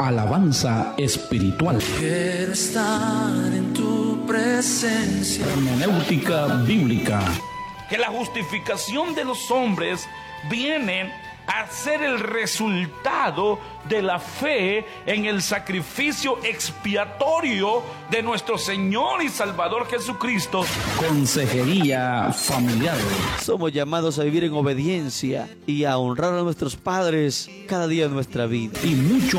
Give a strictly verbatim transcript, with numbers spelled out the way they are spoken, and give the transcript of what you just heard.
alabanza espiritual. Quiero estar en tu presencia. Hermenéutica bíblica. Que la justificación de los hombres viene a ser el resultado de la fe en el sacrificio expiatorio de nuestro Señor y Salvador Jesucristo. Consejería familiar. Somos llamados a vivir en obediencia y a honrar a nuestros padres cada día de nuestra vida. Y mucho